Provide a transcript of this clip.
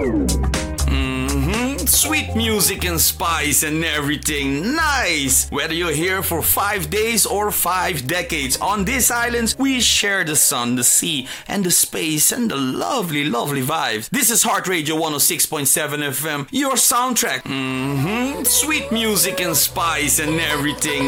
Sweet music and spice and everything. Nice! Whether you're here for 5 days or 5 decades, on these islands, we share the sun, the sea, and the space, and the lovely, lovely vibes. This is Heart Radio 106.7 FM, your soundtrack. Sweet music and spice and everything.